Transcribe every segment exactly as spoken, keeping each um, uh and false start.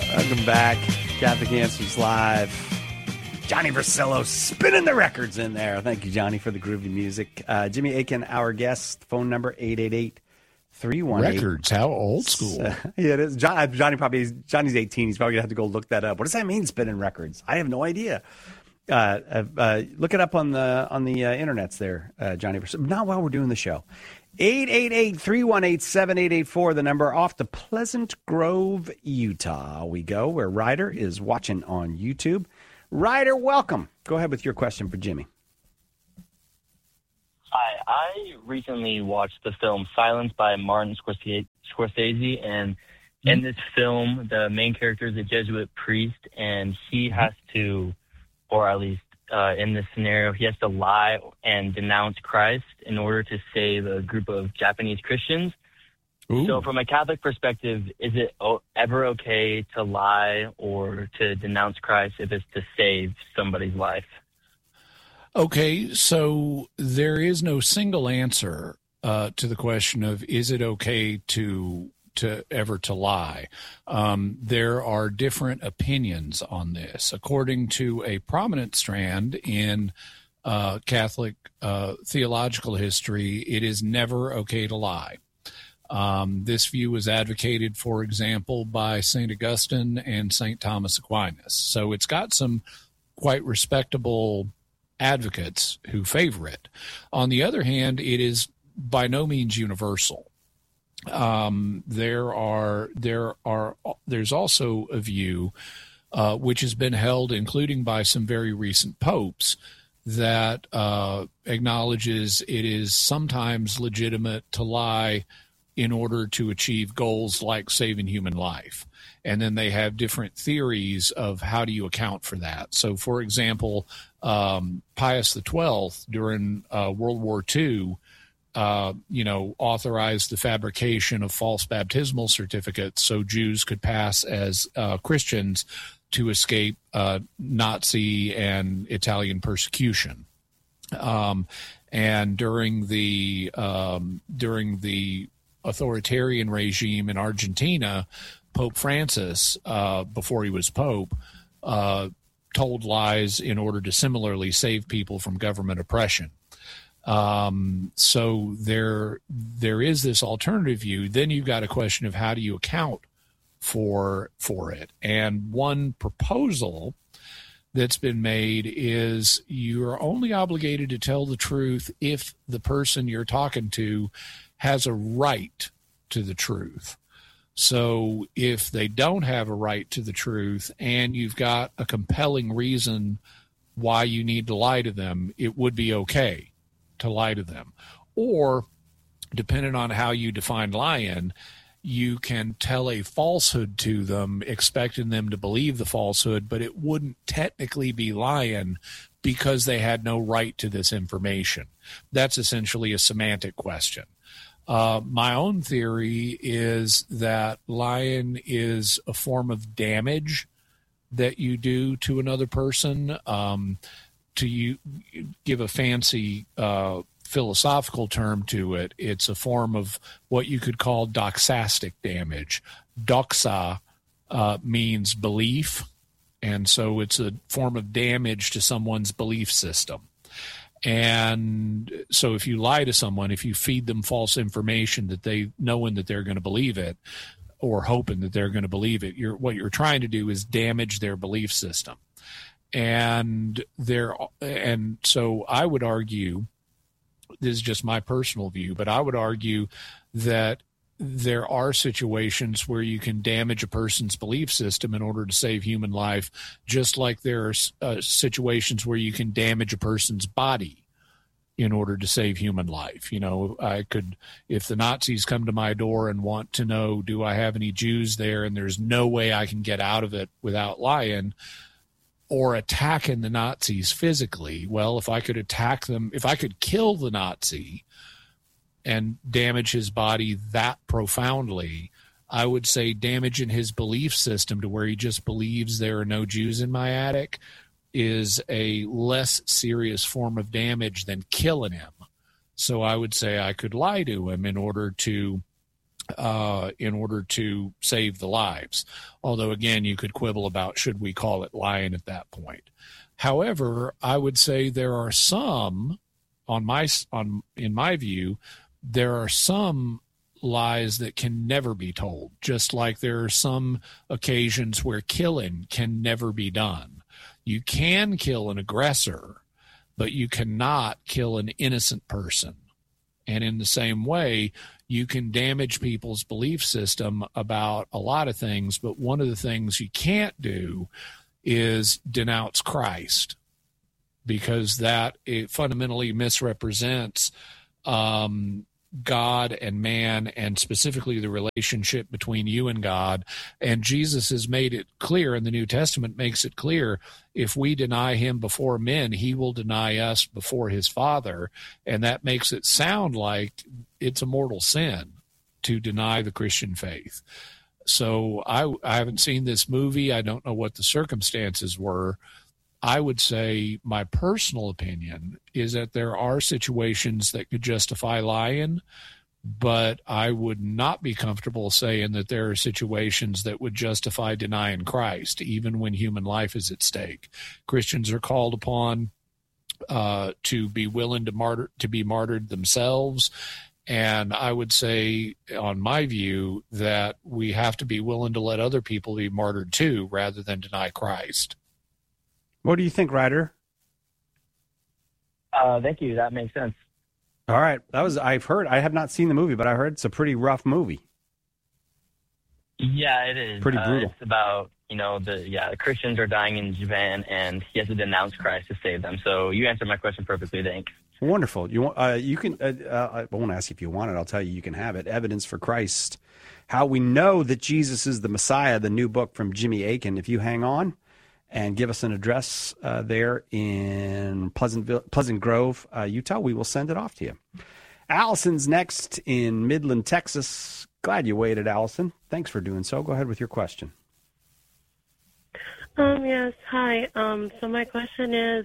Welcome back. Catholic Answers Live. Johnny Versillo spinning the records in there. Thank you, Johnny, for the groovy music. Uh, Jimmy Akin, our guest. Phone number eight eight eight, three one eight. Records, how old school. Uh, yeah, it is. John, Johnny probably is, Johnny's eighteen. He's probably going to have to go look that up. What does that mean, spinning records? I have no idea. Uh, uh, uh, look it up on the on the uh, internets there, uh, Johnny Versillo. Not while we're doing the show. eight eight eight, three one eight, seven eight eight four, the number. Off to Pleasant Grove, Utah we go, where Ryder is watching on YouTube. Ryder, welcome. Go ahead with your question for Jimmy. Hi, I recently watched the film Silence by Martin Scorsese, and mm-hmm. in this film, the main character is a Jesuit priest, and he has to, or at least uh, in this scenario, he has to lie and denounce Christ in order to save a group of Japanese Christians. Ooh. So from a Catholic perspective, is it ever okay to lie or to denounce Christ if it's to save somebody's life? Okay, so there is no single answer uh, to the question of is it okay to to ever to lie. Um, there are different opinions on this. According to a prominent strand in uh, Catholic uh, theological history, it is never okay to lie. Um, this view was advocated, for example, by Saint Augustine and Saint Thomas Aquinas. So it's got some quite respectable advocates who favor it. On the other hand, it is by no means universal. Um, there are there are there's also a view uh, which has been held, including by some very recent popes, that uh, acknowledges it is sometimes legitimate to lie in order to achieve goals like saving human life. And then they have different theories of how do you account for that. So, for example, um, Pius the twelfth during uh, World War Two, uh, you know, authorized the fabrication of false baptismal certificates so Jews could pass as uh, Christians to escape uh, Nazi and Italian persecution. Um, and during the um, during the authoritarian regime in Argentina, Pope Francis, uh, before he was Pope, uh, told lies in order to similarly save people from government oppression. Um, so there, there is this alternative view. Then you've got a question of how do you account for for it. And one proposal that's been made is you're only obligated to tell the truth if the person you're talking to has a right to the truth. So if they don't have a right to the truth and you've got a compelling reason why you need to lie to them, it would be okay to lie to them. Or, depending on how you define lying, you can tell a falsehood to them, expecting them to believe the falsehood, but it wouldn't technically be lying because they had no right to this information. That's essentially a semantic question. Uh, my own theory is that lying is a form of damage that you do to another person. Um, to you give a fancy uh, philosophical term to it, it's a form of what you could call doxastic damage. Doxa uh, means belief, and so it's a form of damage to someone's belief system. And so if you lie to someone, if you feed them false information that they knowing that they're going to believe it or hoping that they're going to believe it, you're, what you're trying to do is damage their belief system. And there, and so I would argue, this is just my personal view, but I would argue that there are situations where you can damage a person's belief system in order to save human life, just like there are uh, situations where you can damage a person's body in order to save human life. You know, I could, if the Nazis come to my door and want to know, do I have any Jews there, and there's no way I can get out of it without lying, or attacking the Nazis physically. Well, if I could attack them, if I could kill the Nazi and damage his body that profoundly, I would say damaging his belief system to where he just believes there are no Jews in my attic is a less serious form of damage than killing him. So I would say I could lie to him in order to uh, in order to save the lives. Although, again, you could quibble about should we call it lying at that point. However, I would say there are some, on my on in my view, there are some lies that can never be told, just like there are some occasions where killing can never be done. You can kill an aggressor, but you cannot kill an innocent person. And in the same way, you can damage people's belief system about a lot of things, but one of the things you can't do is denounce Christ, because that it fundamentally misrepresents um, God and man, and specifically the relationship between you and God. And Jesus has made it clear, and the New Testament makes it clear, if we deny him before men, he will deny us before his Father. And that makes it sound like it's a mortal sin to deny the Christian faith. So I, I haven't seen this movie. I don't know what the circumstances were. I would say my personal opinion is that there are situations that could justify lying, but I would not be comfortable saying that there are situations that would justify denying Christ, even when human life is at stake. Christians are called upon uh, to be willing to martyr, to be martyred themselves. And I would say, on my view, that we have to be willing to let other people be martyred too, rather than deny Christ. What do you think, Ryder? Uh, thank you. That makes sense. All right. That was, I've heard, I have not seen the movie, but I heard it's a pretty rough movie. Yeah, it is. Pretty brutal. Uh, it's about, you know, the, yeah, the Christians are dying in Japan, and he has to denounce Christ to save them. So you answered my question perfectly. Thanks. Wonderful. You want, uh, you can, uh, uh, I won't ask you if you want it. I'll tell you, you can have it. Evidence for Christ. How we know that Jesus is the Messiah, the new book from Jimmy Akin. If you hang on and give us an address uh, there in Pleasantville, Pleasant Grove, uh, Utah, we will send it off to you. Allison's next in Midland, Texas. Glad you waited, Allison. Thanks for doing so. Go ahead with your question. Um, yes, hi. Um, so my question is,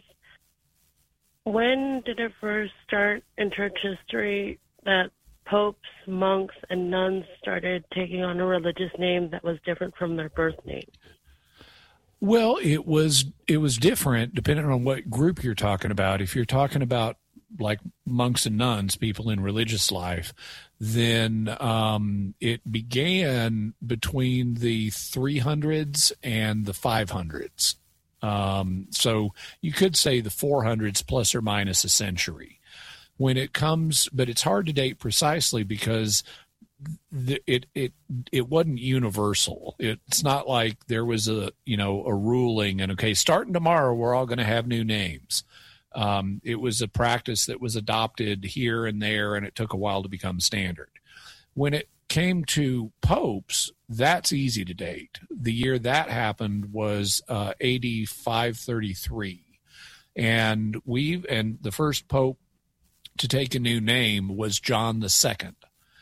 when did it first start in church history that popes, monks, and nuns started taking on a religious name that was different from their birth name? Well, it was it was different depending on what group you're talking about. If you're talking about like monks and nuns, people in religious life, then um, it began between the three hundreds and the five hundreds. Um, so you could say the four hundreds plus or minus a century. When it comes, but it's hard to date precisely because the, it it it wasn't universal. It's not like there was a you know a ruling and okay, starting tomorrow we're all going to have new names. Um, it was a practice that was adopted here and there, and it took a while to become standard. When it came to popes, that's easy to date. The year that happened was uh, A D five thirty-three, and we and the first pope to take a new name was John the Second.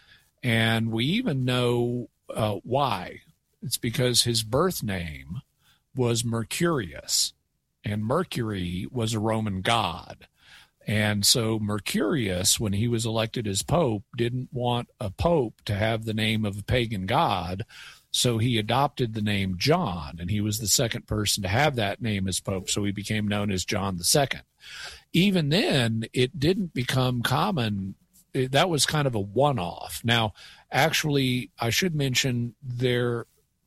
And we even know uh, why. It's because his birth name was Mercurius, and Mercury was a Roman god. And so Mercurius, when he was elected as pope, didn't want a pope to have the name of a pagan god, so he adopted the name John, and he was the second person to have that name as pope, so he became known as John the Second. Even then, it didn't become common. It, that was kind of a one-off. Now, actually, I should mention there,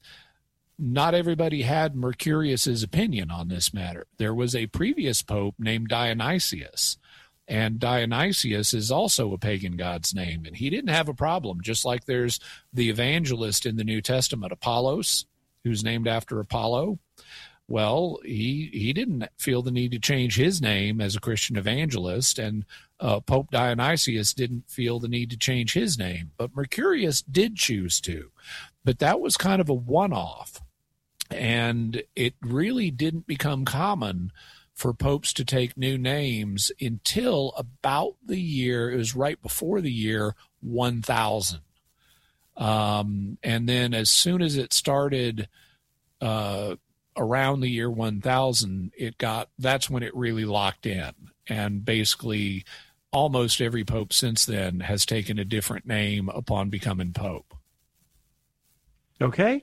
not everybody had Mercurius's opinion on this matter. There was a previous pope named Dionysius, and Dionysius is also a pagan god's name, and he didn't have a problem, just like there's the evangelist in the New Testament, Apollos, who's named after Apollo. Well, he he didn't feel the need to change his name as a Christian evangelist, and uh, Pope Dionysius didn't feel the need to change his name, but Mercurius did choose to. But that was kind of a one-off, and it really didn't become common for popes to take new names until about the year, it was right before the year one thousand. Um, and then as soon as it started uh, around the year one thousand, it got, that's when it really locked in. And basically almost every pope since then has taken a different name upon becoming pope. Okay?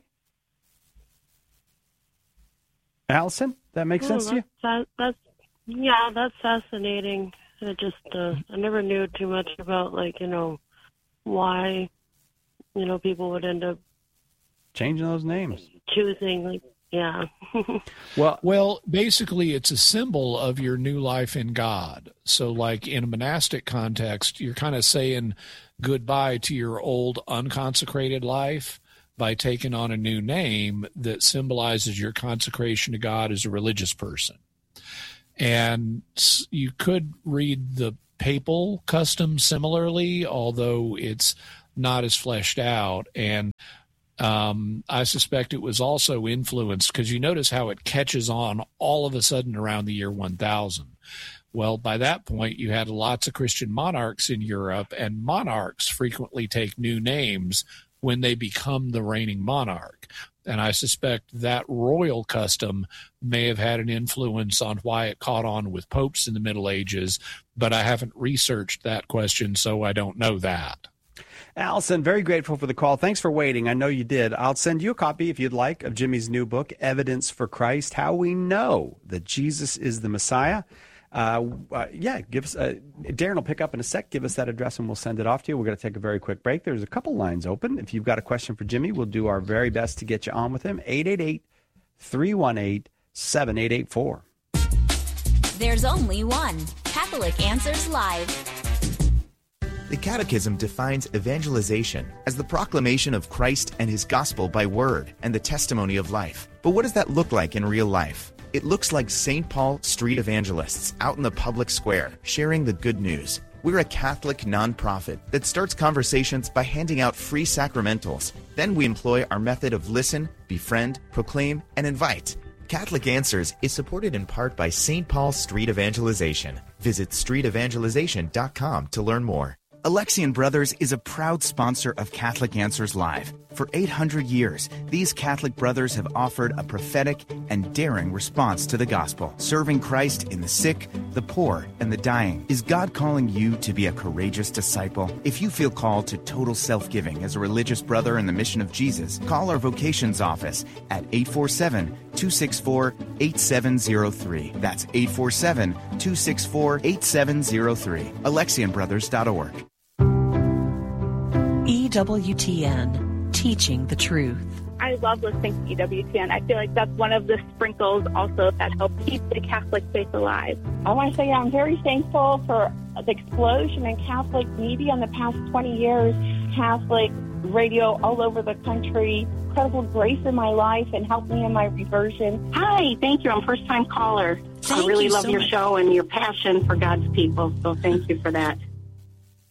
Allison, that makes Oh, sense to you? that's, that's, yeah, that's fascinating. I just, uh, I never knew too much about, like, you know, why, you know, people would end up Changing those names. choosing, like, yeah. Well, Well, basically, it's a symbol of your new life in God. So, like in a monastic context, you're kind of saying goodbye to your old unconsecrated life by taking on a new name that symbolizes your consecration to God as a religious person. And you could read the papal custom similarly, although it's not as fleshed out. And um, I suspect it was also influenced because you notice how it catches on all of a sudden around the year one thousand. Well, by that point, you had lots of Christian monarchs in Europe, and monarchs frequently take new names when they become the reigning monarch. And I suspect that royal custom may have had an influence on why it caught on with popes in the Middle Ages, but I haven't researched that question, so I don't know that. Allison, very grateful for the call. Thanks for waiting. I know you did. I'll send you a copy, if you'd like, of Jimmy's new book, Evidence for Christ, How We Know That Jesus is the Messiah. Uh, uh, yeah, give us. Uh, Darren will pick up in a sec. Give us that address, and we'll send it off to you. We're going to take a very quick break. There's a couple lines open. If you've got a question for Jimmy, we'll do our very best to get you on with him. eight eight eight, three one eight, seven eight eight four. There's only one Catholic Answers Live. The Catechism defines evangelization as the proclamation of Christ and his gospel by word and the testimony of life. But what does that look like in real life? It looks like Saint Paul Street Evangelists out in the public square, sharing the good news. We're a Catholic nonprofit that starts conversations by handing out free sacramentals. Then we employ our method of listen, befriend, proclaim, and invite. Catholic Answers is supported in part by Saint Paul Street Evangelization. Visit street evangelization dot com to learn more. Alexian Brothers is a proud sponsor of Catholic Answers Live. For eight hundred years, these Catholic brothers have offered a prophetic and daring response to the gospel, serving Christ in the sick, the poor, and the dying. Is God calling you to be a courageous disciple? If you feel called to total self-giving as a religious brother in the mission of Jesus, call our vocations office at eight four seven, two six four, eight seven zero three. That's eight four seven, two six four, eight seven zero three. Alexian Brothers dot org. E W T N, teaching the truth. I love listening to E W T N. I feel like that's one of the sprinkles also that help keep the Catholic faith alive. I want to say I'm very thankful for the explosion in Catholic media in the past twenty years. Catholic radio all over the country, incredible grace in my life and helped me in my reversion. Hi, thank you. I'm a first-time caller. Thank I really you love so your much. show and your passion for God's people, so thank you for that.